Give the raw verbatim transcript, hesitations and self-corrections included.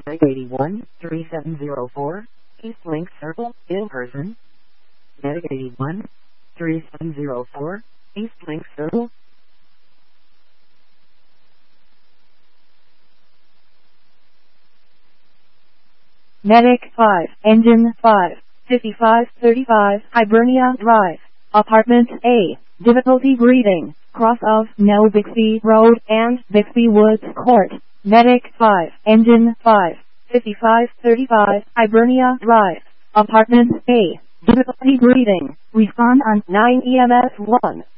eighty-one, thirty-seven oh four, East Link Circle, in person. Medic eighty-one, thirty-seven oh four, East Link Circle. Medic five, Engine five, fifty-five thirty-five, Hibernia Drive, Apartment A, difficulty breathing, cross of Nell Bixby Road and Bixby Woods Court. Medic five, Engine five, fifty-five thirty-five, Hibernia Drive, Apartment A, difficulty breathing, respond on nine E M S one.